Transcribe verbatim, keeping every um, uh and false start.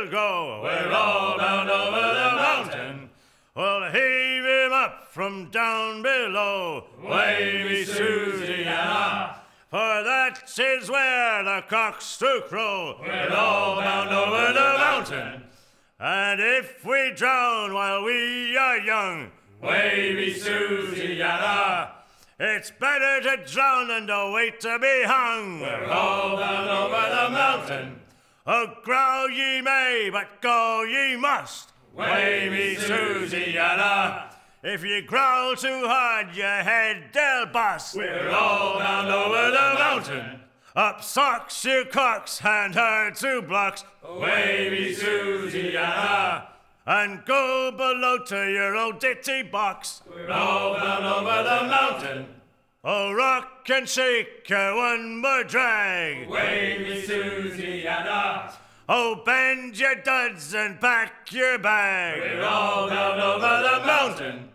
we'll go. We're all bound over the mountain. We'll heave him up from down below. Wavy Susiana. For that is where the cocks do crow. We're all bound over the mountain. And if we drown while we are young, Wavy Susiana. it's better to drown than to wait to be hung. We're all bound over the mountain. Oh, growl ye may, but go ye must. Wavy Susiana. If you growl too hard, your head they'll bust. We're all bound over the mountain. Up socks, you cocks, and her two blocks. Wavy Susiana. And go below to your old ditty box. We're all bound over the mountain. Oh, rock and shake her one more drag. Wavy Susiana. Oh, bend your duds and pack your bag. We're all bound over the mountain.